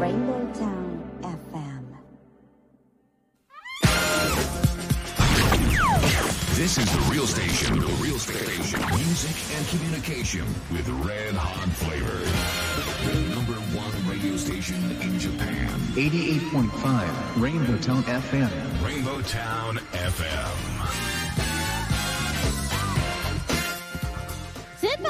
Rainbow Town FM. This is the real station. The real station. Music and communication with red hot flavor. The number one radio station in Japan. 88.5 Rainbow Town FM. Rainbow Town FM. スーパーモーニング。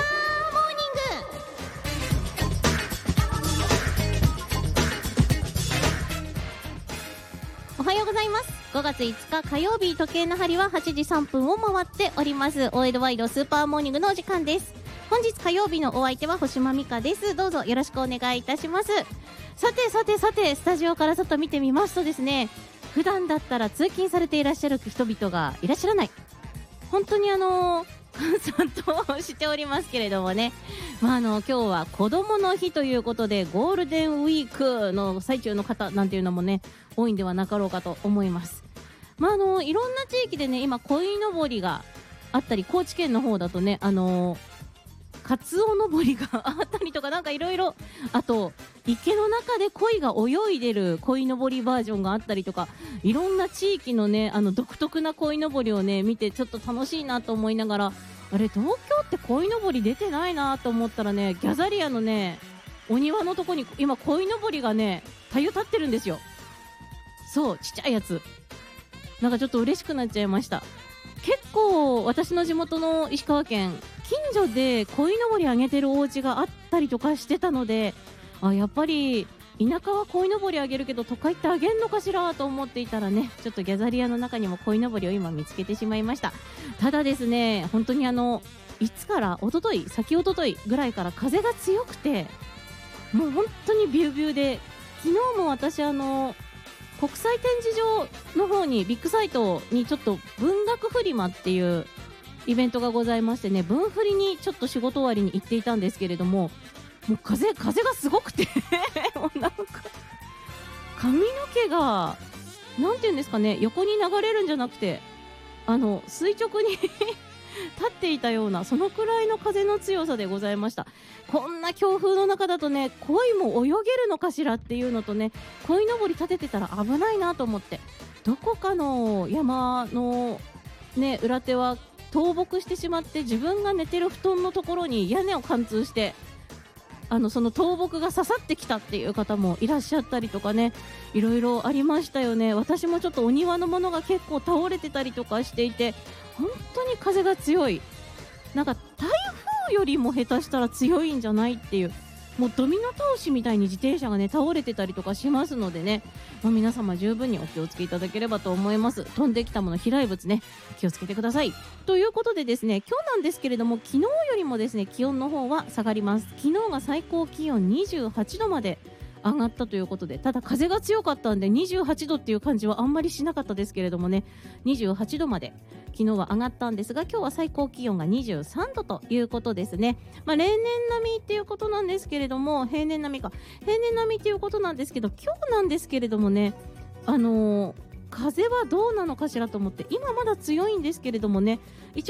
おはようございます。5月5日火曜日、時計の針は8時3分を回っております。オーエルワイドスーパーモーニングのお時間です。本日火曜日のお相手は星間美香です。どうぞよろしくお願いいたします。さてスタジオから外見てみますとですね、普段だったら通勤されていらっしゃる人々がいらっしゃらない、本当に閑散としておりますけれどもね、今日は子どもの日ということでゴールデンウィークの最中の方なんていうのもね多いんではなかろうかと思います。いろんな地域でね今鯉のぼりがあったり、高知県の方だとねカツオのぼりがあったりとか、なんかいろいろ、あと池の中で鯉が泳いでる鯉のぼりバージョンがあったりとか、いろんな地域のね独特な鯉のぼりをね見てちょっと楽しいなと思いながら、あれ東京って鯉のぼり出てないなと思ったらね、ギャザリアのねお庭のとこに今鯉のぼりがねたゆ立ってるんですよ。そう、ちっちゃいやつ、なんかちょっと嬉しくなっちゃいました。結構私の地元の石川県近所で鯉のぼりあげてるお家があったりとかしてたので、やっぱり田舎は鯉のぼりあげるけど都会ってあげんのかしらと思っていたらね、ちょっとギャザリアの中にも鯉のぼりを今見つけてしまいました。ただですね、本当にいつから先一昨日ぐらいから風が強くて、もう本当にビュービューで、昨日も私国際展示場の方にビッグサイトにちょっと文学フリマっていうイベントがございましてね、文フリにちょっと仕事終わりに行っていたんですけれども、もう風がすごくてもうなんか髪の毛がなんていうんですかね、横に流れるんじゃなくて垂直に立っていたような、そのくらいの風の強さでございました。こんな強風の中だとね、鯉も泳げるのかしらっていうのとね、鯉のぼり立ててたら危ないなと思って、どこかの山のね裏手は倒木してしまって、自分が寝てる布団のところに屋根を貫通してその倒木が刺さってきたっていう方もいらっしゃったりとかね、いろいろありましたよね。私もちょっとお庭のものが結構倒れてたりとかしていて、本当に風が強い、なんか台風よりも下手したら強いんじゃないっていう、もうドミノ倒しみたいに自転車がね倒れてたりとかしますのでね、皆様十分にお気をつけいただければと思います。飛んできたもの、飛来物ね、気をつけてください。ということでですね、今日なんですけれども、昨日よりもですね気温の方は下がります。昨日が最高気温28度まで上がったということで、ただ風が強かったんで28度っていう感じはあんまりしなかったですけれどもね、28度まで昨日は上がったんですが、今日は最高気温が23度ということですね。例年並みっていうことなんですけれども、平年並みっていうことなんですけど、今日なんですけれどもね、風はどうなのかしらと思って、今まだ強いんですけれどもね、一応